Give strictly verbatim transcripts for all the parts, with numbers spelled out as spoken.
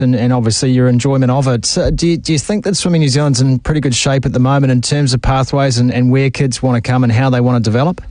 and, and obviously your enjoyment of it. So do you, do you think that Swimming New Zealand's in pretty good shape at the moment in terms of pathways and, and where kids want to come and how they want to develop?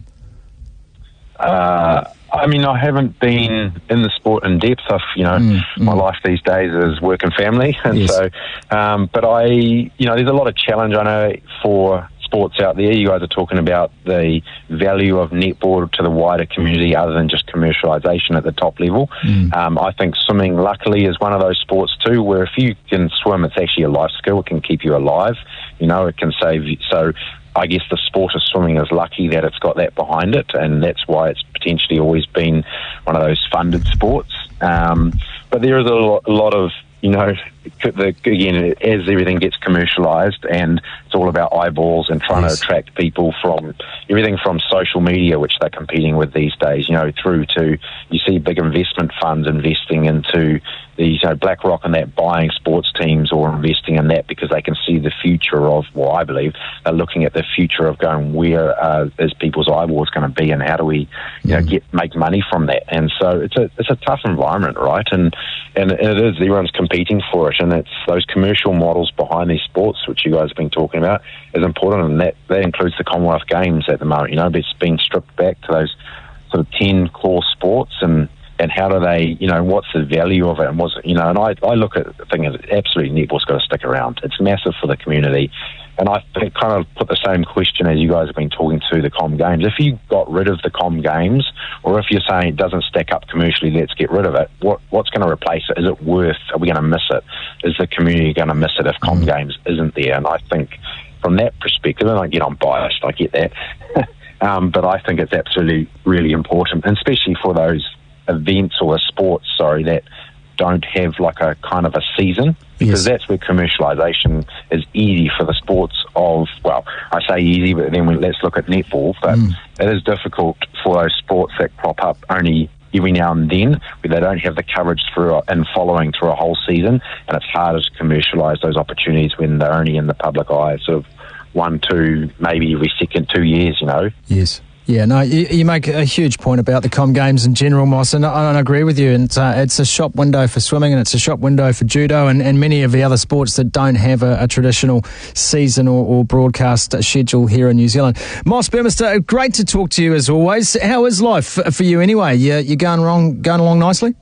Uh, I mean, I haven't been in the sport in depth. I've, you know, mm, my mm. life these days is work and family, and yes. so. Um, but I, you know, there's a lot of challenge I know for sports out there. You guys are talking about the value of netball to the wider community, other than just commercialisation at the top level. Mm. Um, I think swimming, luckily, is one of those sports too, where if you can swim, it's actually a life skill. It can keep you alive. You know, it can save you. So I guess the sport of swimming is lucky that it's got that behind it, and that's why it's potentially always been one of those funded sports. Um, but there is a lot, a lot of, you know, the, again, as everything gets commercialised, and it's all about eyeballs and trying yes. to attract people from everything from social media, which they're competing with these days, you know, through to, you see big investment funds investing into these, you know, BlackRock and that, buying sports teams or investing in that because they can see the future of, well, I believe, they're looking at the future of going, where uh, is people's eyeballs going to be, and how do we, you know, get make money from that? And so it's a it's a tough environment, right? And and it is, everyone's competing for it, and it's those commercial models behind these sports, which you guys have been talking about, is important, and that, that includes the Commonwealth Games at the moment. You know, it's being stripped back to those sort of ten core sports, and and how do they, you know, what's the value of it, and what's, you know, and I, I look at the thing as absolutely netball's got to stick around. It's massive for the community, and I think kind of put the same question as you guys have been talking to the Com Games. If you got rid of the Com Games, or if you're saying it doesn't stack up commercially, let's get rid of it, what what's going to replace it? Is it worth, are we going to miss it? Is the community going to miss it if Com Games isn't there? And I think from that perspective, and I get I'm biased, I get that, um, but I think it's absolutely really important, and especially for those events or sports, sorry, that don't have like a kind of a season, because yes. that's where commercialisation is easy for the sports of, well, I say easy, but then we, let's look at netball, but mm. it is difficult for those sports that crop up only every now and then, where they don't have the coverage through and following through a whole season, and it's harder to commercialise those opportunities when they're only in the public eye, sort of one, two, maybe every second two years, you know. Yes. Yeah, no, you, you make a huge point about the Com Games in general, Moss, and I, I agree with you. And uh, it's a shop window for swimming, and it's a shop window for judo, and, and many of the other sports that don't have a, a traditional season or, or broadcast schedule here in New Zealand. Moss Burmester, great to talk to you as always. How is life for, for you anyway? You, you going wrong, going along nicely?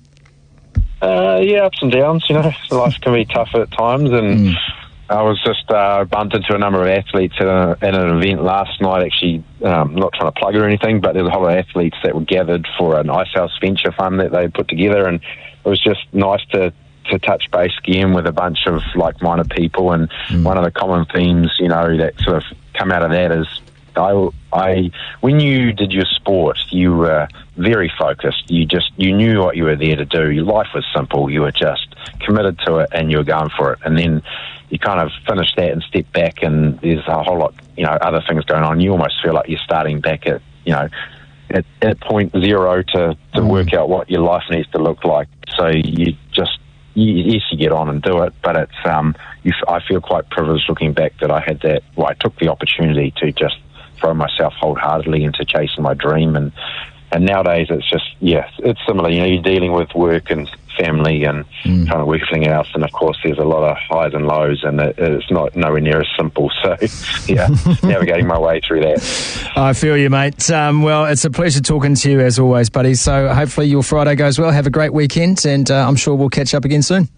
Uh, yeah, ups and downs. You know, life can be tough at times, and. Mm. I was just uh, bumped into a number of athletes at, a, at an event last night, actually, um, not trying to plug or anything, but there was a whole lot of athletes that were gathered for an Ice House venture fund that they put together, and it was just nice to, to touch base again with a bunch of like-minded people, and mm. one of the common themes, you know, that sort of come out of that is, I, I, when you did your sport, you were very focused. You just, you knew what you were there to do. Your life was simple. You were just committed to it, and you were going for it. And then you kind of finish that and step back, and there's a whole lot, you know, other things going on. You almost feel like you're starting back at, you know, at, at point zero to, to work out what your life needs to look like. So you just, you, yes, you get on and do it, but it's, um, you, I feel quite privileged looking back that I had that, well, I took the opportunity to just throw myself wholeheartedly into chasing my dream, and and nowadays it's just, yeah, it's similar. You know, you're dealing with work and family and mm. trying to work everything else, and of course there's a lot of highs and lows, and it, it's not nowhere near as simple. So yeah, navigating my way through that. I feel you, mate. Um, well, it's a pleasure talking to you as always, buddy. So hopefully your Friday goes well. Have a great weekend, and uh, I'm sure we'll catch up again soon.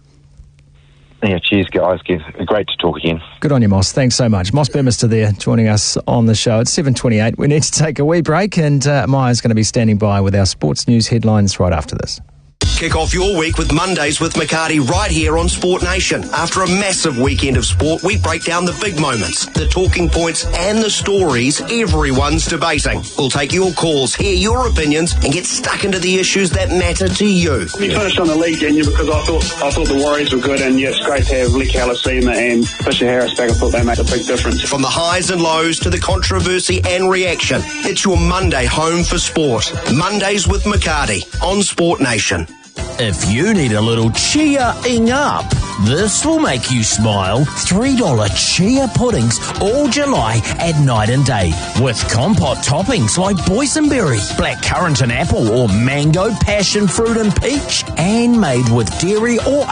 Yeah, cheers, guys. Great to talk again. Good on you, Moss. Thanks so much. Moss Burmester there joining us on the show. It's seven twenty-eight. We need to take a wee break, and uh, Maya's going to be standing by with our sports news headlines right after this. Kick off your week with Mondays with McCarty right here on Sport Nation. After a massive weekend of sport, we break down the big moments, the talking points and the stories everyone's debating. We'll take your calls, hear your opinions and get stuck into the issues that matter to you. We finished on the league, didn't you? Because I thought I thought the Warriors were good, and yeah, it's great to have Lee Kalasima and Fisher Harris back. I thought they made a big difference. From the highs and lows to the controversy and reaction, it's your Monday home for sport. Mondays with McCarty on Sport Nation. If you need a little cheering up, This will make you smile. three dollars chia puddings all July at Night and Day with compote toppings like boysenberry, blackcurrant and apple or mango, passion fruit and peach, and made with dairy or